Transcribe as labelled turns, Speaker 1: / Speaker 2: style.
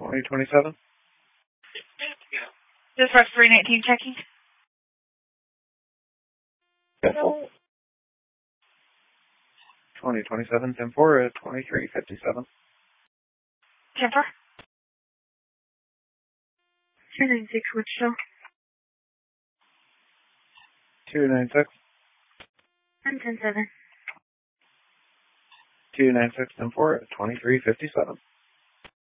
Speaker 1: 2027.
Speaker 2: This was 319 checking.
Speaker 1: No. 2027, 10-4 at 2357.
Speaker 2: 10-4. 296 Wichita.
Speaker 1: 296.
Speaker 2: 110-7.
Speaker 1: 296, 10-4 at 2357.